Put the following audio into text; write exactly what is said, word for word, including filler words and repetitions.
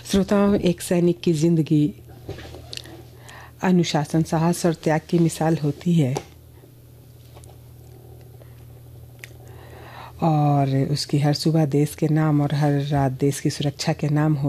श्रोताओं, एक सैनिक की जिंदगी अनुशासन, साहस और त्याग की मिसाल होती है और उसकी हर सुबह देश के नाम और हर रात देश की सुरक्षा के नाम हो